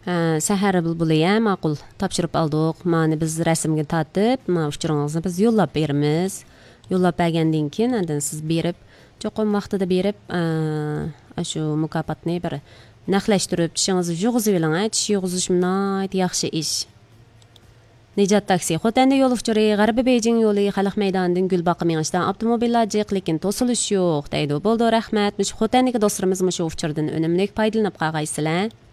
Səhər bulbuliyə ma'qul tapşırıb aldıq. Məni biz rəsmgə tatib, uçuruğunuzu biz yollab berimiz. Yollab bergəndən keyin andan siz berib, çoxum vaqtida berib, şu mükafotni bir naqlashtirib, tishingizni yug'izib oling. Tish yug'izish nihoyat yaxshi ish. Nicat taksi. Xotanda yo'l uçuri, G'arbiy Beyjing yo'li Xalq maydonidan Gulbaqa mengishdan avtomobillar jiq, lekin to'silish yo'q deydi. Bo'ldi, rahmat. Mush Xotandaga do'stlarimiz mush uçurdan unumli foydalanib qolgaysizlar.